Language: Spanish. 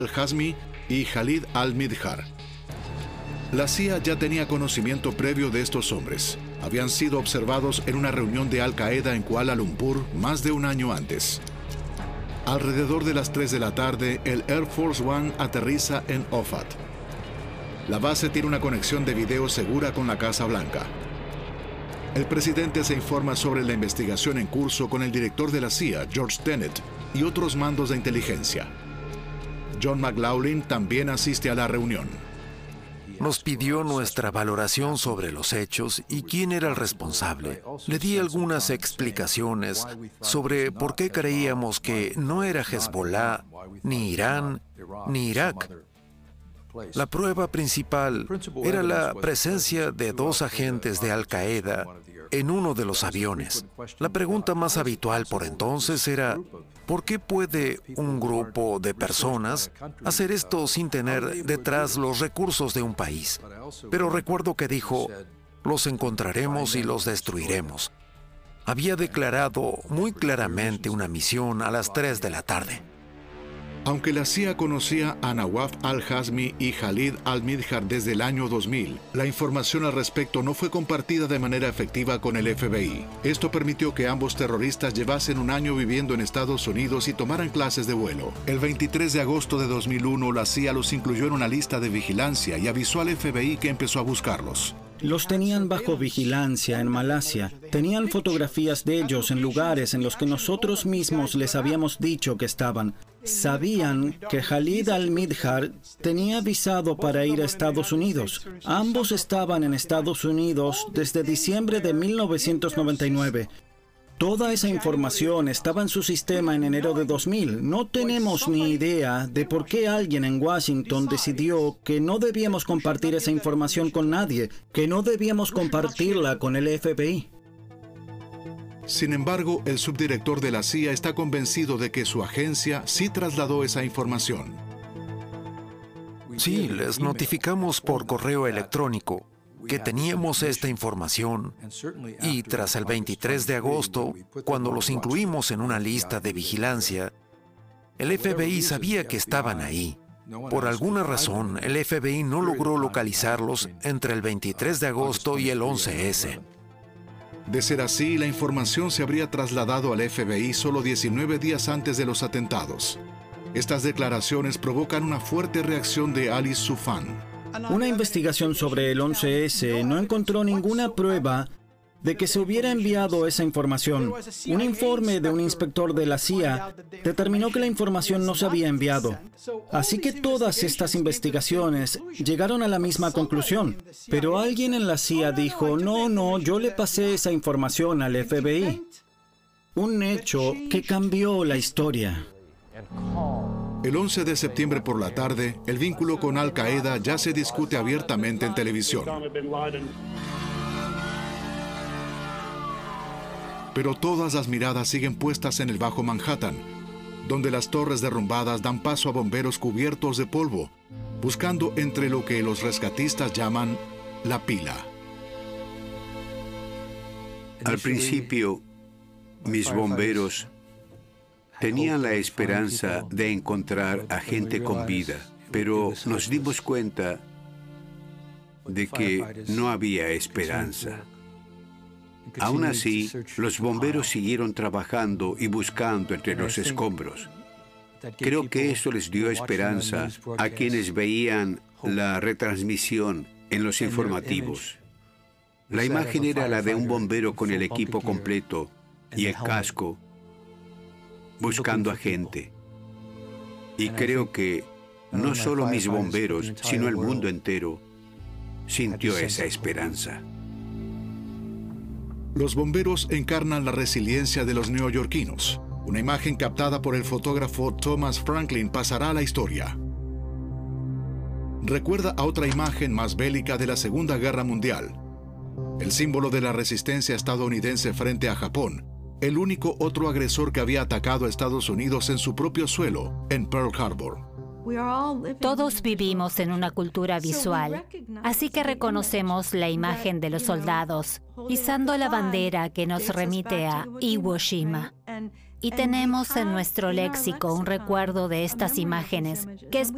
al-Hazmi y Khalid al-Midhar. La CIA ya tenía conocimiento previo de estos hombres. Habían sido observados en una reunión de Al-Qaeda en Kuala Lumpur más de un año antes. Alrededor de las 3 de la tarde, el Air Force One aterriza en Ofat. La base tiene una conexión de video segura con la Casa Blanca. El presidente se informa sobre la investigación en curso con el director de la CIA, George Tenet, y otros mandos de inteligencia. John McLaughlin también asiste a la reunión. Nos pidió nuestra valoración sobre los hechos y quién era el responsable. Le di algunas explicaciones sobre por qué creíamos que no era Hezbollah, ni Irán, ni Irak. La prueba principal era la presencia de 2 agentes de Al-Qaeda en uno de los aviones. La pregunta más habitual por entonces era, ¿por qué puede un grupo de personas hacer esto sin tener detrás los recursos de un país? Pero recuerdo que dijo, los encontraremos y los destruiremos. Había declarado muy claramente una misión a las 3 de la tarde. Aunque la CIA conocía a Nawaf al-Hazmi y Khalid al-Midhar desde el año 2000, la información al respecto no fue compartida de manera efectiva con el FBI. Esto permitió que ambos terroristas llevasen un año viviendo en Estados Unidos y tomaran clases de vuelo. El 23 de agosto de 2001, la CIA los incluyó en una lista de vigilancia y avisó al FBI que empezó a buscarlos. Los tenían bajo vigilancia en Malasia. Tenían fotografías de ellos en lugares en los que nosotros mismos les habíamos dicho que estaban. Sabían que Khalid al-Midhar tenía visado para ir a Estados Unidos. Ambos estaban en Estados Unidos desde diciembre de 1999. Toda esa información estaba en su sistema en enero de 2000. No tenemos ni idea de por qué alguien en Washington decidió que no debíamos compartir esa información con nadie, que no debíamos compartirla con el FBI. Sin embargo, el subdirector de la CIA está convencido de que su agencia sí trasladó esa información. Sí, les notificamos por correo electrónico que teníamos esta información y tras el 23 de agosto, cuando los incluimos en una lista de vigilancia, el FBI sabía que estaban ahí. Por alguna razón, el FBI no logró localizarlos entre el 23 de agosto y el 11S. De ser así, la información se habría trasladado al FBI solo 19 días antes de los atentados. Estas declaraciones provocan una fuerte reacción de Ali Soufan. Una investigación sobre el 11S no encontró ninguna prueba de que se hubiera enviado esa información. Un informe de un inspector de la CIA determinó que la información no se había enviado. Así que todas estas investigaciones llegaron a la misma conclusión. Pero alguien en la CIA dijo, no, yo le pasé esa información al FBI. Un hecho que cambió la historia. El 11 de septiembre por la tarde, el vínculo con Al-Qaeda ya se discute abiertamente en televisión. Pero todas las miradas siguen puestas en el Bajo Manhattan, donde las torres derrumbadas dan paso a bomberos cubiertos de polvo, buscando entre lo que los rescatistas llaman la pila. Al principio, mis bomberos tenían la esperanza de encontrar a gente con vida, pero nos dimos cuenta de que no había esperanza. Aún así, los bomberos siguieron trabajando y buscando entre los escombros. Creo que eso les dio esperanza a quienes veían la retransmisión en los informativos. La imagen era la de un bombero con el equipo completo y el casco, buscando a gente. Y creo que no solo mis bomberos, sino el mundo entero sintió esa esperanza. Los bomberos encarnan la resiliencia de los neoyorquinos. Una imagen captada por el fotógrafo Thomas Franklin pasará a la historia. Recuerda a otra imagen más bélica de la Segunda Guerra Mundial. El símbolo de la resistencia estadounidense frente a Japón, el único otro agresor que había atacado a Estados Unidos en su propio suelo, en Pearl Harbor. Todos vivimos en una cultura visual, así que reconocemos la imagen de los soldados, izando la bandera que nos remite a Iwo Jima. Y tenemos en nuestro léxico un recuerdo de estas imágenes, que es